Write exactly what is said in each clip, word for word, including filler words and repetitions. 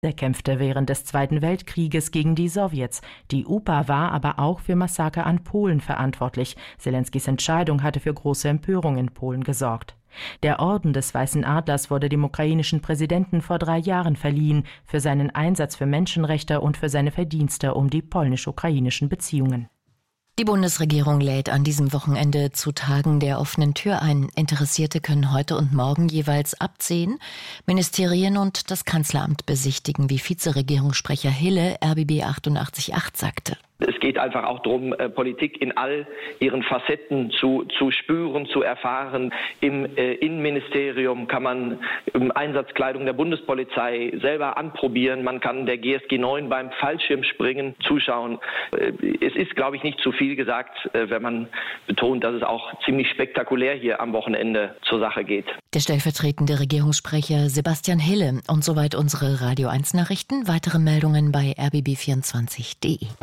Er kämpfte während des Zweiten Weltkrieges gegen die Sowjets. Die U P A war aber auch für Massaker an Polen verantwortlich. Selenskys Entscheidung hatte für große Empörung in Polen gesorgt. Der Orden des Weißen Adlers wurde dem ukrainischen Präsidenten vor drei Jahren verliehen, für seinen Einsatz für Menschenrechte und für seine Verdienste um die polnisch-ukrainischen Beziehungen. Die Bundesregierung lädt an diesem Wochenende zu Tagen der offenen Tür ein. Interessierte können heute und morgen jeweils ab zehn Ministerien und das Kanzleramt besichtigen, wie Vizeregierungssprecher Hille R B B achtundachtzig Komma acht sagte. Es geht einfach auch darum, Politik in all ihren Facetten zu, zu spüren, zu erfahren. Im äh, Innenministerium kann man ähm, Einsatzkleidung der Bundespolizei selber anprobieren. Man kann der G S G neun beim Fallschirmspringen zuschauen. Äh, es ist, glaube ich, nicht zu viel gesagt, äh, wenn man betont, dass es auch ziemlich spektakulär hier am Wochenende zur Sache geht. Der stellvertretende Regierungssprecher Sebastian Hille. Und soweit unsere Radio eins Nachrichten. Weitere Meldungen bei r b b vierundzwanzig punkt d e.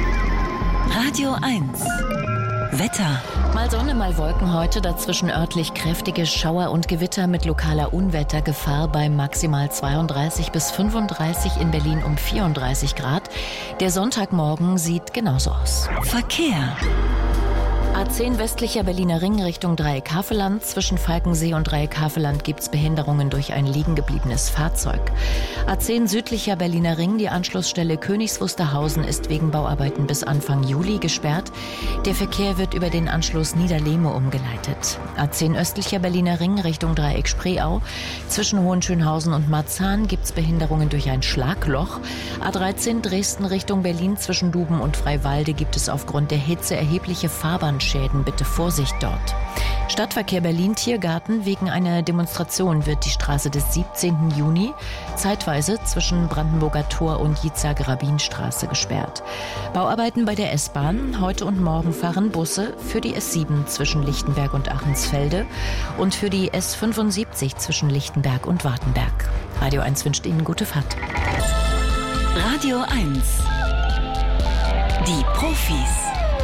Radio eins. Wetter. Mal Sonne, mal Wolken heute, dazwischen örtlich kräftige Schauer und Gewitter mit lokaler Unwettergefahr bei maximal zweiunddreißig bis fünfunddreißig, in Berlin um vierunddreißig Grad. Der Sonntagmorgen sieht genauso aus. Verkehr. A zehn westlicher Berliner Ring Richtung Dreieck-Havelland. Zwischen Falkensee und Dreieck-Havelland gibt es Behinderungen durch ein liegen gebliebenes Fahrzeug. A zehn südlicher Berliner Ring, die Anschlussstelle Königs Wusterhausen, ist wegen Bauarbeiten bis Anfang Juli gesperrt. Der Verkehr wird über den Anschluss Niederlehme umgeleitet. A zehn östlicher Berliner Ring Richtung Dreieck-Spreeau. Zwischen Hohenschönhausen und Marzahn gibt es Behinderungen durch ein Schlagloch. A dreizehn Dresden Richtung Berlin zwischen Duben und Freiwalde gibt es aufgrund der Hitze erhebliche Fahrbahn Schäden, bitte Vorsicht dort. Stadtverkehr Berlin-Tiergarten. Wegen einer Demonstration wird die Straße des siebzehnten Juni zeitweise zwischen Brandenburger Tor und Jizager-Rabin-Straße gesperrt. Bauarbeiten bei der S-Bahn. Heute und morgen fahren Busse für die S sieben zwischen Lichtenberg und Achensfelde und für die S fünfundsiebzig zwischen Lichtenberg und Wartenberg. Radio eins wünscht Ihnen gute Fahrt. Radio eins. Die Profis.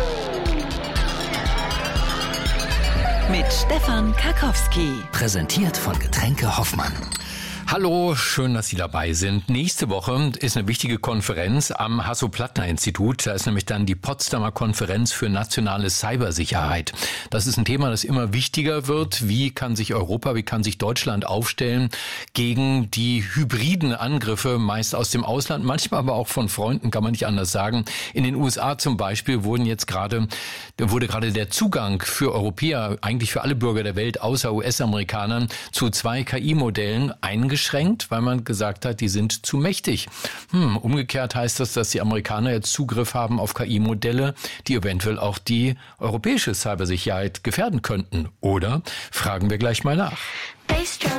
Mit Stefan Karkowski. Präsentiert von Getränke Hoffmann. Hallo, schön, dass Sie dabei sind. Nächste Woche ist eine wichtige Konferenz am Hasso-Plattner-Institut. Da ist nämlich dann die Potsdamer Konferenz für nationale Cybersicherheit. Das ist ein Thema, das immer wichtiger wird. Wie kann sich Europa, wie kann sich Deutschland aufstellen gegen die hybriden Angriffe, meist aus dem Ausland, manchmal aber auch von Freunden, kann man nicht anders sagen. In den U S A zum Beispiel wurden jetzt gerade, wurde gerade der Zugang für Europäer, eigentlich für alle Bürger der Welt, außer U S-Amerikanern, zu zwei K I-Modellen eingeschränkt. Eingeschränkt, weil man gesagt hat, die sind zu mächtig. Hm, umgekehrt heißt das, dass die Amerikaner jetzt Zugriff haben auf K I-Modelle, die eventuell auch die europäische Cybersicherheit gefährden könnten. Oder? Fragen wir gleich mal nach.